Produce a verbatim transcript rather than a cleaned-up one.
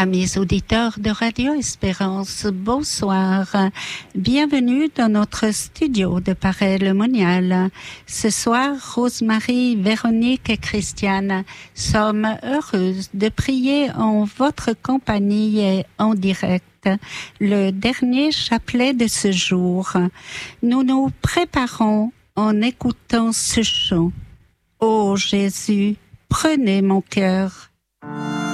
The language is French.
Amis auditeurs de Radio Espérance, bonsoir. Bienvenue dans notre studio de Paray-le-Monial. Ce soir, Rosemary, Véronique et Christiane sommes heureuses de prier en votre compagnie et en direct le dernier chapelet de ce jour. Nous nous préparons en écoutant ce chant. Ô Jésus, prenez mon cœur.